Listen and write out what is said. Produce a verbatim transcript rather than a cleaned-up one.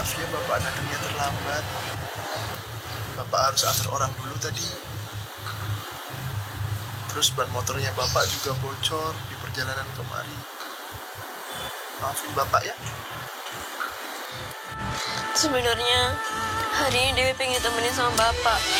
Maaf ya Bapak datangnya terlambat. Bapak harus antar orang dulu tadi. Terus ban motornya Bapak juga bocor di perjalanan kemari. Maafin Bapak ya. Sebenarnya hari ini Dewi pengen temenin sama Bapak.